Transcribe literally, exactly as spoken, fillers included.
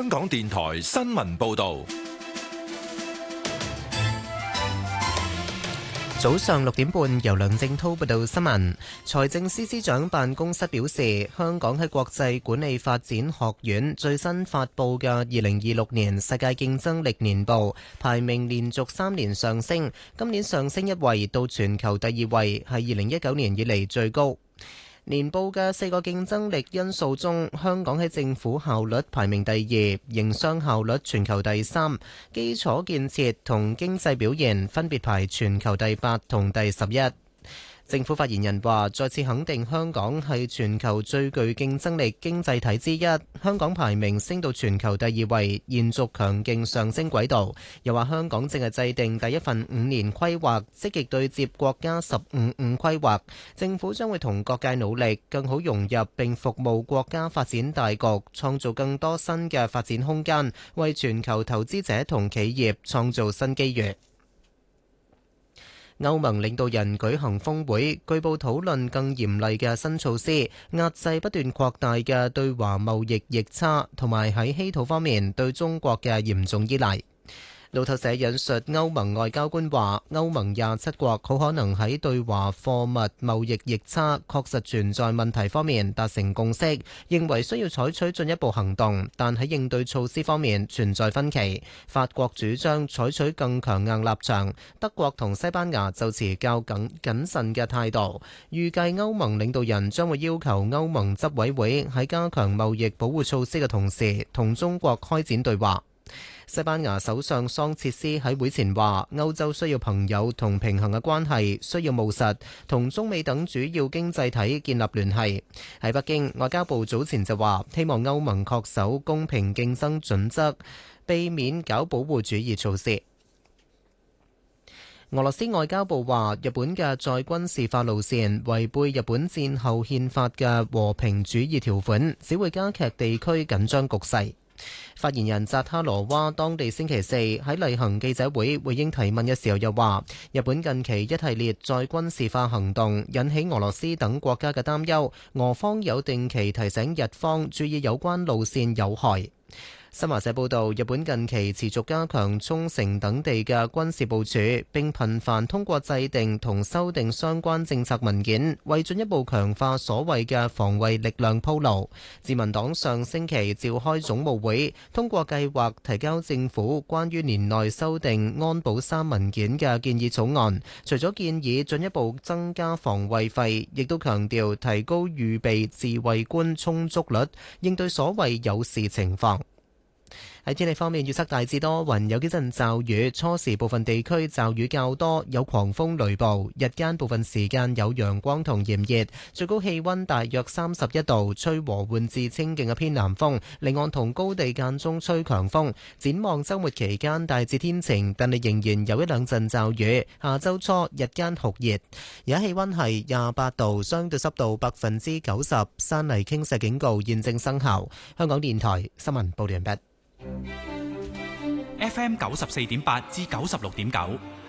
香港電台新聞報道。 早上六點半，由梁正滔報道新聞。財政司司長辦公室表示，香港喺國際管理發展學院最新發布嘅二零二六年世界競爭力年報，排名連續三年上升，今年上升一位到全球第二位，係二零一九年以嚟最高。年報嘅四個競爭力因素中，香港喺政府效率排名第二，營商效率全球第三，基礎建設同經濟表現分別排全球第八同第十一。政府發言人話，再次肯定香港係全球最具競爭力經濟體之一，香港排名升到全球第二位，延續強勁上升軌道。又話香港正係制定第一份五年規劃，積極對接國家十五五規劃，政府將會同各界努力，更好融入並服務國家發展大局，創造更多新嘅發展空間，為全球投資者同企業創造新機遇。歐盟領導人舉行峰會，據報討論更嚴厲嘅新措施，壓制不斷擴大嘅對華貿易逆差，同埋喺稀土方面對中國嘅嚴重依賴。路透社引述歐盟外交官話，歐盟廿七國好可能喺對華貨物貿易逆差確實存在問題方面達成共識，認為需要採取進一步行動，但喺應對措施方面存在分歧。法國主張採取更強硬立場，德國同西班牙就持較謹謹慎嘅態度。預計歐盟領導人將會要求歐盟執委會喺加強貿易保護措施嘅同時，同中國開展對話。西班牙首相桑切斯喺會前話，歐洲需要朋友同平衡嘅關係，需要務實，同中美等主要經濟體建立聯繫。喺北京，外交部早前就話，希望歐盟恪守公平競爭準則，避免搞保護主義措施。俄羅斯外交部話，日本嘅再軍事化路線違背日本戰後憲法嘅和平主義條款，只會加劇地區緊張局勢。發言人扎哈羅娃當地星期四喺例行記者會回應提問嘅時候又話，日本近期一系列再軍事化行動引起俄羅斯等國家嘅擔憂，俄方有定期提醒日方注意有關路線有害。新華社報道，日本近期持續加強沖繩等地嘅軍事部署，並頻繁通過制定同修訂相關政策文件，為進一步強化所謂嘅防衛力量鋪路。自民黨上星期召開總務會，通過計劃提交政府關於年內修訂安保三文件嘅建議草案，除咗建議進一步增加防衛費，亦都強調提高預備自衛官充足率，應對所謂有事情況。喺天氣方面，預測大致多雲，有幾陣驟雨，初時部分地區驟雨較多，有狂風雷暴。日間部分時間有陽光同炎熱，最高氣溫大約三十一度，吹和緩至清勁嘅偏南風。離岸同高地間中吹強風。展望週末期間大致天晴，但係仍然有一兩陣驟雨。下週初日間酷熱，而家氣溫係廿八度，相對濕度百分之九十，山泥傾瀉警告現正生效。香港電台新聞報道完畢。 F M 九十四點八至九十六點九，